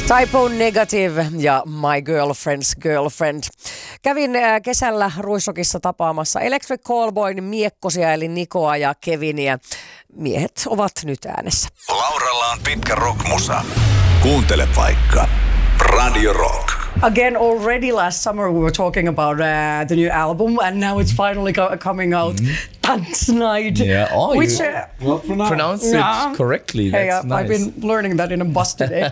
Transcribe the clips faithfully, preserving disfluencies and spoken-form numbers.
Typo Negative ja My Girlfriend's Girlfriend. Kävin kesällä Ruissokissa tapaamassa Electric Callboyn miekkosia eli Nikoa ja Keviniä. Miehet ovat nyt äänessä. Lauralla on pitkä rockmusa. Kuuntele vaikka Radio Rock. Again, already last summer we were talking about uh, the new album, and now it's finally co- coming out. Mm-hmm. Tanznight. Yeah, oh, which, you uh, well pronounced yeah. it correctly. Hey, That's uh, nice. I've been learning that in a bus today.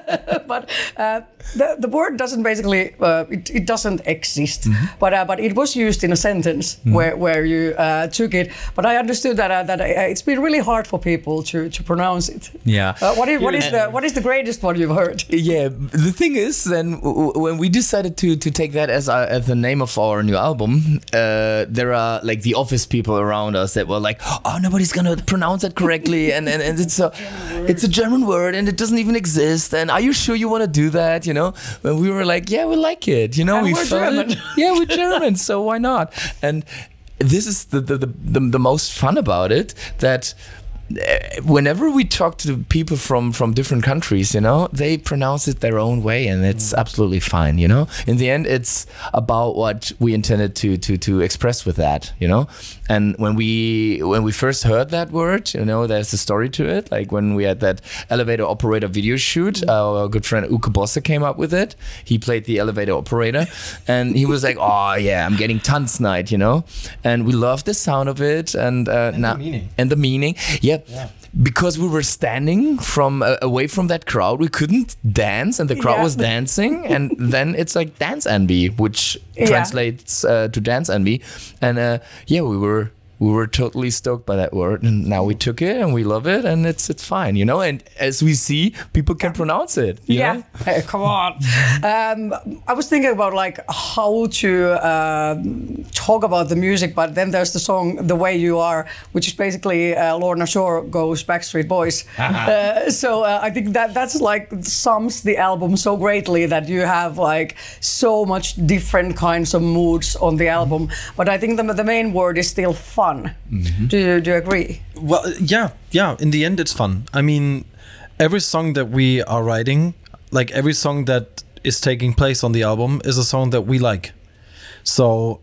But uh, the the word doesn't basically uh, it, it doesn't exist. Mm-hmm. But uh, but it was used in a sentence mm-hmm. where where you uh, took it. But I understood that uh, that uh, it's been really hard for people to, to pronounce it. Yeah. Uh, what is what is the what is the greatest one you've heard? Yeah. The thing is, then w- when we decided to to take that as our, as the name of our new album, uh, there are like the office people around us that were like, oh, nobody's gonna pronounce it correctly, and, and, and it's a it's a German word and it doesn't even exist. And are you sure you want to do that? You know, when we were like, yeah, we like it. You know, and we we're felt German. It. Yeah, we're German, so why not? And this is the the, the the the most fun about it, that whenever we talk to people from from different countries, you know, they pronounce it their own way, and it's absolutely fine. You know, in the end, it's about what we intended to to to express with that. You know, and when we when we first heard that word, you know, there's a story to it. Like when we had that elevator operator video shoot, our good friend Uke Bosse came up with it. He played the elevator operator, and he was like, "Oh yeah, I'm getting Tanznight," you know, and we loved the sound of it, and uh, and now the meaning. and the meaning, yeah. Yeah. Because we were standing from uh, away from that crowd, we couldn't dance, and the crowd Yeah. was dancing, and then it's like dance envy, which Yeah. translates uh, to dance envy, and uh, yeah, we were we were totally stoked by that word, and now we took it and we love it, and it's it's fine, you know. And as we see, people can pronounce it. You Yeah, know? hey, come on. um, I was thinking about like how to uh, talk about the music, but then there's the song "The Way You Are," which is basically uh, Lorna Shore goes Backstreet Boys. uh, so uh, I think that that's like sums the album so greatly, that you have like so much different kinds of moods on the album. But I think the the main word is still fun. Mm-hmm. Do you do you agree? Well, yeah, yeah. In the end, it's fun. I mean, every song that we are writing, like every song that is taking place on the album, is a song that we like. So,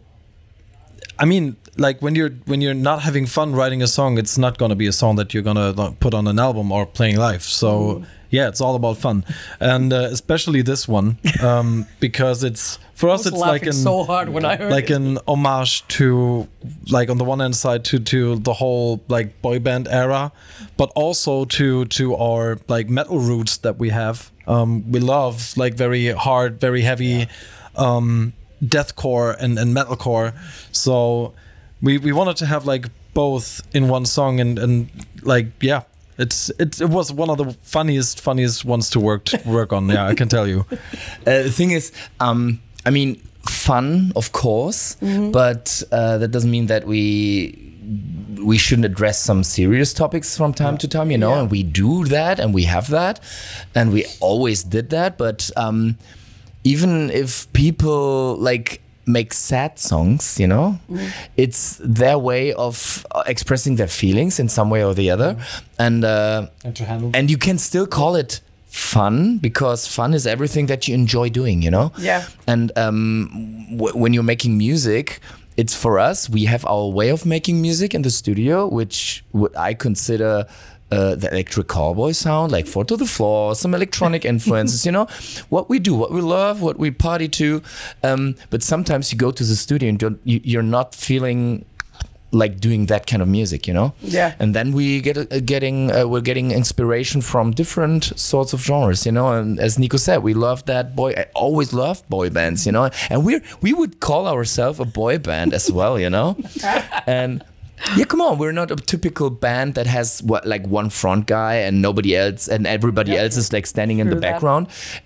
I mean, like when you're when you're not having fun writing a song, it's not gonna be a song that you're gonna like, put on an album or playing live. So. Mm. Yeah, it's all about fun, and uh, especially this one, um, because it's for us. It's like an so hard when I heard like it. an homage to, like on the one hand side to to the whole like boy band era, but also to to our like metal roots that we have. Um, we love like very hard, very heavy, um, deathcore and and metalcore. So we we wanted to have like both in one song, and and like yeah. It's it, it was one of the funniest funniest ones to work to work on. Yeah, I can tell you. Uh, the thing is, um, I mean, fun, of course, mm-hmm. but uh, that doesn't mean that we we shouldn't address some serious topics from time yeah. to time. You know, yeah. and we do that, and we have that, and we always did that. But um, even if people like make sad songs, you know, mm. it's their way of expressing their feelings in some way or the other, mm. and uh, and to handle and you can still call it fun, because fun is everything that you enjoy doing, you know. Yeah. And um, w- when you're making music, it's for us. We have our way of making music in the studio, which would I consider. Uh, the Electric Callboy sound, like four to the floor, some electronic influences, you know, what we do, what we love, what we party to. Um, but sometimes you go to the studio and don't, you, you're not feeling like doing that kind of music, you know. Yeah. And then we get uh, getting uh, we're getting inspiration from different sorts of genres, you know. And as Nico said, we love that boy. I always loved boy bands, you know. And we we would call ourselves a boy band as well, you know. And yeah, come on, we're not a typical band that has what like one front guy and nobody else, and everybody yeah. else is like standing in the background.